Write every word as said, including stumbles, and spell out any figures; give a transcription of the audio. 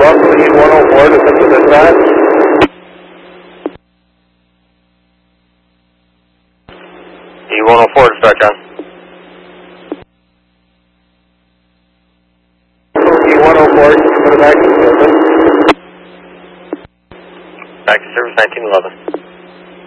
Welcome to E one oh four to Central Dispatch. E one oh four, dispatch on. E one oh four, can you put it back to service? Back to service nineteen eleven.